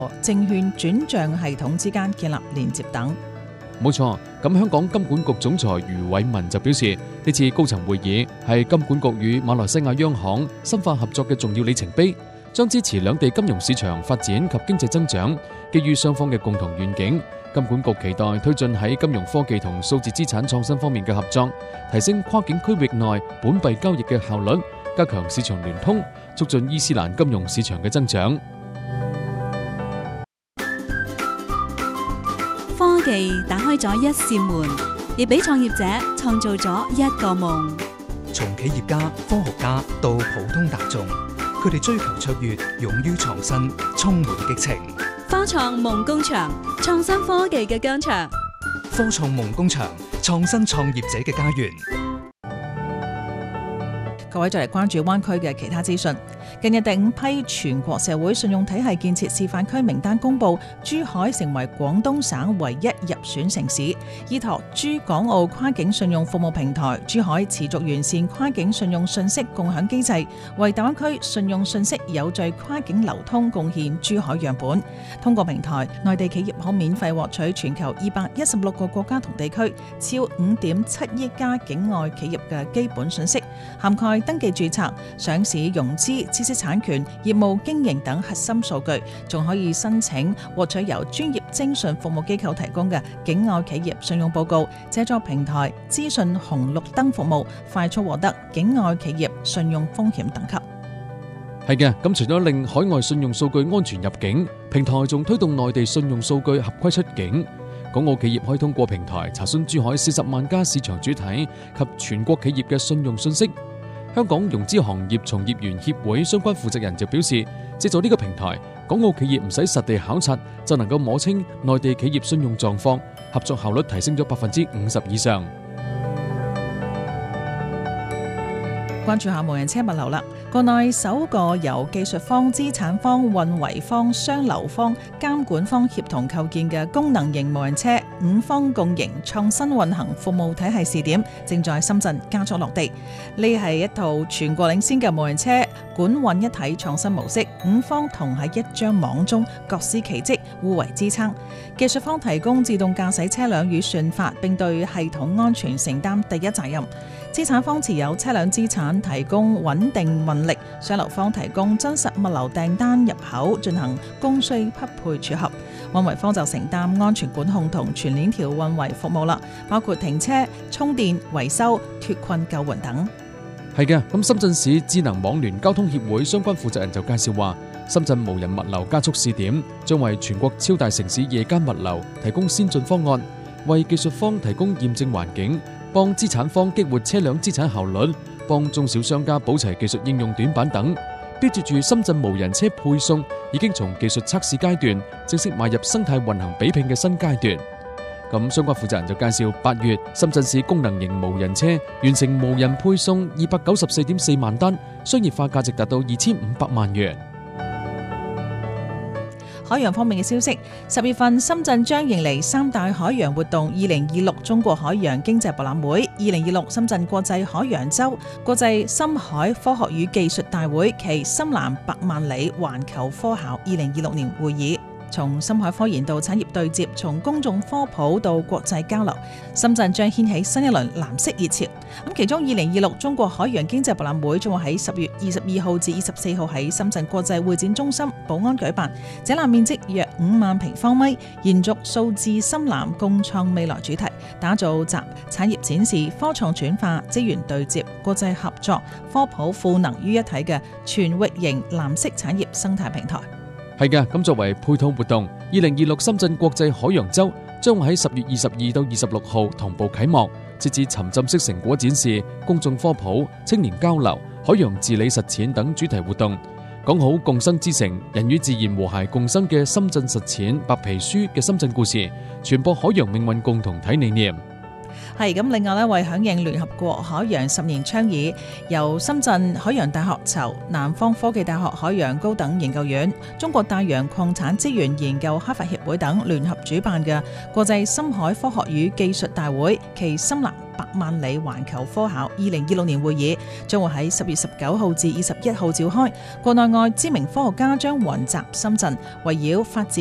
證券轉賬系統之間建立連接等。 冇錯，咁香港金管局總裁余偉文就表示，呢次高層會議係金管局與馬來西亞央行深化合作嘅重要里程碑，將支持兩地金融市場發展及經濟增長。基於雙方嘅共同願景，金管局期待推進喺金融科技同數字資產創新方面嘅合作，提升跨境區域內本幣交易嘅效率，加強市場聯通，促進伊斯蘭金融市場嘅增長。 科技打開咗一扇門，亦俾創業者創造咗一個夢。 從企業家、科學家到普通大眾，佢哋追求卓越，勇於創新，充滿激情。 科創夢工場，創新科技嘅疆場。 科創夢工場，創新創業者嘅家園。 各位再嚟關注灣區嘅其他資訊。近日第5批全國社會信用體系建設示範區名單公佈，珠海成為廣東省唯一入選城市。依託珠港澳跨境信用服務平台，珠海持續完善跨境信用信息共享機制，為大灣區信用信息有序跨境流通貢獻珠海樣本。通過平台，內地企業可免費獲取全球216個國家同地區超5.7億家境外企業嘅基本信息，涵蓋登記註冊、上市融資、知識產權、業務經營等核心數據，仲可以申請獲取由專業徵信服務機構提供嘅境外企業信用報告，借助平台資訊紅綠燈服務，快速獲得境外企業信用風險等級。 係嘅，咁除咗令海外信用數據安全入境，平台仲推動內地信用數據合規出境。港澳企業可以通過平台查詢珠海40萬家市場主體及全國企業嘅信用信息。香港融資行業從業員協會相關負責人就表示，借助呢個平台，港澳企業唔使實地考察就能夠摸清內地企業信用狀況，合作效率提升咗50%以上。 關注下無人車物流啦，國內首個由技術方、資產方、運維方、商流方、監管方協同構建嘅功能型無人車5方共贏創新運行服務體系試點，正在深圳加速落地。呢係一套全國領先嘅無人車管運一體創新模式，5方同喺一張網中各司其職，互為支撐。技術方提供自動駕駛車輛與算法，並對系統安全承擔第一責任。資產方持有車輛資產，提供穩定運力；商流方提供真實物流訂單入口，進行供需匹配撮合；運維方就承擔安全管控同全鏈條運維服務啦，包括停車、充電、維修、脫困救援等。 係嘅，咁深圳市智能網聯交通協會相關負責人就介紹話，深圳無人物流加速試點將為全國超大城市夜間物流提供先進方案，為技術方提供驗證環境，幫資產方激活車輛資產效率，幫中小商家補齊技術應用短板等，標誌住深圳無人車配送已經從技術測試階段正式邁入生態運行比拼嘅新階段。咁相關負責人就介紹，8月深圳市功能型無人車完成無人配送294.4萬單，商業化價值達到2500萬元。 海洋方面嘅消息，10月份深圳將迎嚟3大海洋活動：2026中國海洋經濟博覽會、2026深圳國際海洋週、國際深海科學與技術大會暨深藍百萬里環球科考2026年會議。從深海科研到產業對接，從公眾科普到國際交流，深圳將掀起新一輪藍色熱潮。咁其中2026中國海洋經濟博覽會將會喺10月22號至24號喺深圳國際會展中心寶安舉辦，展覽面積約5萬平方米，延續數字深藍共創未來主題，打造集產業展示、科創轉化、資源對接、國際合作、科普賦能於一體嘅全域型藍色產業生態平台。 係嘅，咁作為配套活動，2026深圳國際海洋週將會喺10月22到26號同步啟幕，設置沉浸式成果展示、公眾科普、青年交流、海洋治理實踐等主題活動，講好共生之城、人與自然和諧共生嘅深圳實踐白皮書嘅深圳故事，傳播海洋命運共同體理念。 係咁，另外咧，為響應聯合國海洋10年倡議，由深圳海洋大學籌、南方科技大學海洋高等研究院、中國大洋礦產資源研究開發協會等聯合主辦嘅國際深海科學與技術大會暨深藍100萬里環球科考2026年會議，將會喺10月19號至21號召開。國內外知名科學家將雲集深圳，圍繞發展